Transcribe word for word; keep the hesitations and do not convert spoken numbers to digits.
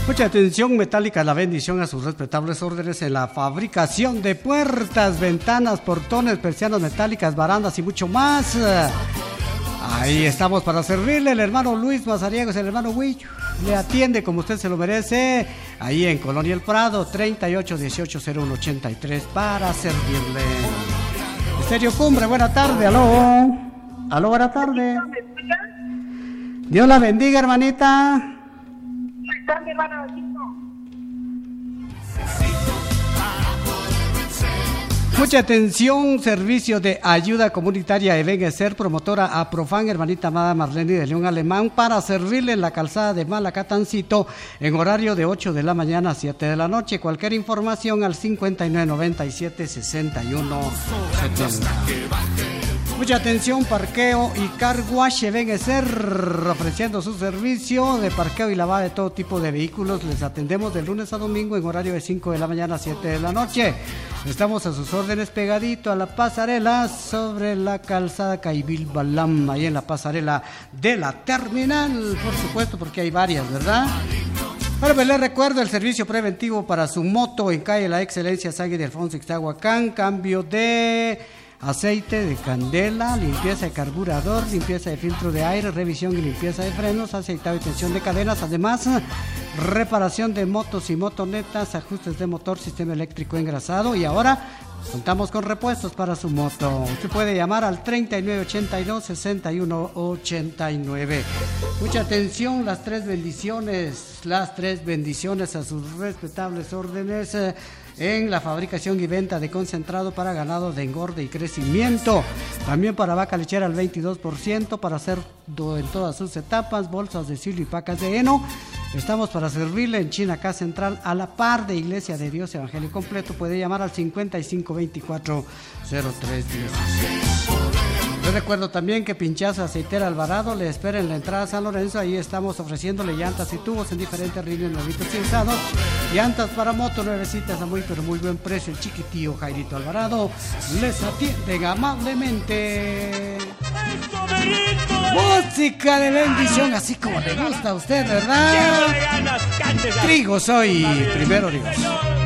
Mucha atención, Metálica, la bendición a sus respetables órdenes en la fabricación de puertas, ventanas, portones, persianas metálicas, barandas y mucho más. Ahí estamos para servirle. El hermano Luis Mazariegos, el hermano Huillo, le atiende como usted se lo merece. Ahí en Colonia El Prado, treinta y ocho dieciocho cero uno ochenta y tres, para servirle. Estéreo Cumbre, buena tarde, aló. Aló, buena tarde. Dios la bendiga, hermanita. Mucha atención, servicio de ayuda comunitaria Ebenezer, promotora Aprofan, hermanita amada Marlene de León Alemán, para servirle en la calzada de Malacatancito en horario de ocho de la mañana a siete de la noche. Cualquier información al cincuenta y nueve noventa y siete sesenta y uno setenta. Mucha atención, parqueo y car wash Ebenezer, ofreciendo su servicio de parqueo y lavado de todo tipo de vehículos. Les atendemos de lunes a domingo en horario de cinco de la mañana a siete de la noche. Estamos a sus órdenes pegadito a la pasarela sobre la calzada Caibil Balam, ahí en la pasarela de la terminal, por supuesto, porque hay varias, ¿verdad? Pero pues les recuerdo el servicio preventivo para su moto en calle La Excelencia, San Ildefonso, Ixtahuacán, cambio de aceite de candela, limpieza de carburador, limpieza de filtro de aire, revisión y limpieza de frenos, aceitado y tensión de cadenas, además reparación de motos y motonetas, ajustes de motor, sistema eléctrico engrasado, y ahora contamos con repuestos para su moto. Usted puede llamar al treinta y nueve ochenta y dos sesenta y uno ochenta y nueve. Mucha atención, las tres bendiciones, las tres bendiciones a sus respetables órdenes eh, en la fabricación y venta de concentrado para ganado de engorde y crecimiento. También para vaca lechera al veintidós por ciento, para hacer en todas sus etapas, bolsas de silo y pacas de heno. Estamos para servirle en Chinacá Central, a la par de Iglesia de Dios Evangelio Completo. Puede llamar al cincuenta y cinco veinticuatro cero tres dieciséis. Les recuerdo también que Pinchazo Aceitera Alvarado le espera en la entrada a San Lorenzo. Ahí estamos ofreciéndole llantas y tubos en diferentes rines nuevitos y usados. Llantas para moto nuevecitas a muy pero muy buen precio. El chiquitío Jairito Alvarado les atienden amablemente. Música de bendición, así como le gusta a usted, ¿verdad? Trigo soy, primero Dios.